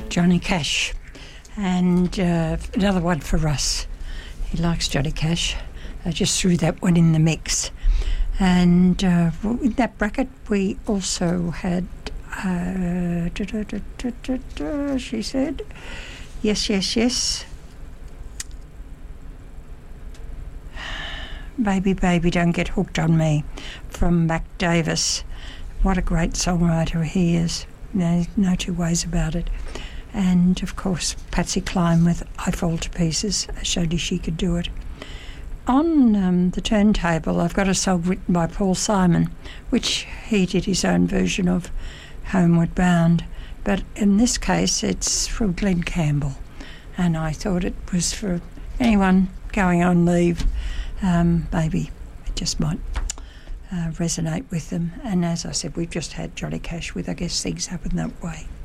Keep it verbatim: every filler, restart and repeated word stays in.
Johnny Cash. And uh, another one for Russ. He likes Johnny Cash. I just threw that one in the mix. And uh, in that bracket, we also had, uh, da, da, da, da, da, da, she said, yes, yes, yes. Baby, baby, don't get hooked on me, from Mac Davis. What a great songwriter he is. No, no two ways about it. And, of course, Patsy Cline with I Fall to Pieces. I showed you she could do it. On um, the turntable, I've got a song written by Paul Simon, which he did his own version of, Homeward Bound. But in this case, it's from Glenn Campbell. And I thought it was for anyone going on leave. Um, maybe it just might uh, resonate with them. And as I said, we've just had Johnny Cash with I Guess Things Happen That Way.